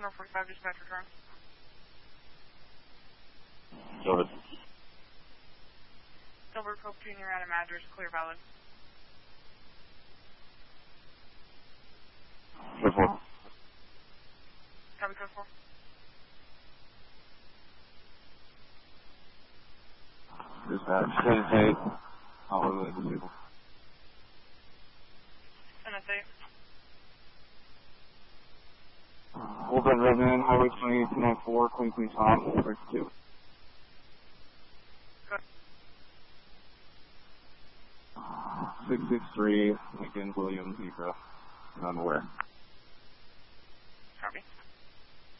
145 dispatch return. Gilbert. Gilbert Pope Jr. Adam address, clear valid. Code 4. Copy code 4. Dispatch. Hesitate. I'll overlay the vehicle. NS8. Wolfbed resident, Highway 2294, Queen Queen Top, Break 2. Good. 663, Lincoln, William, Zebra. I'm aware.